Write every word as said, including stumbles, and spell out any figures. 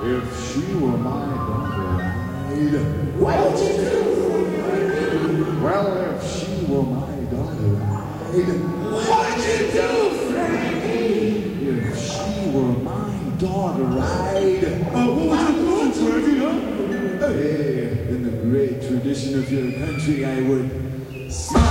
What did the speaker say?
If she were my daughter, I'd... What would you do? Well, if she were my daughter, I'd... What would you do, Frankie? If she were my daughter, I'd... Uh, what would you do, Frankie, huh? Hey, in the great tradition of your country, I would...